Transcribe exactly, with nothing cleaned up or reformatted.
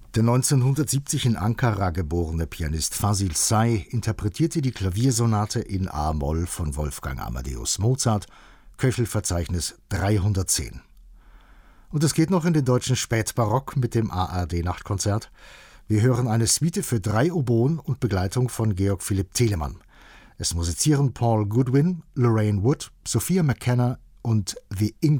Der neunzehnhundertsiebzig in Ankara geborene Pianist Fasil Say interpretierte die Klaviersonate in a-Moll von Wolfgang Amadeus Mozart, Köchelverzeichnis dreihundertzehn. Und es geht noch in den deutschen Spätbarock mit dem A R D-Nachtkonzert. Wir hören eine Suite für drei Oboen und Begleitung von Georg Philipp Telemann. Es musizieren Paul Goodwin, Lorraine Wood, Sophia McKenna und The English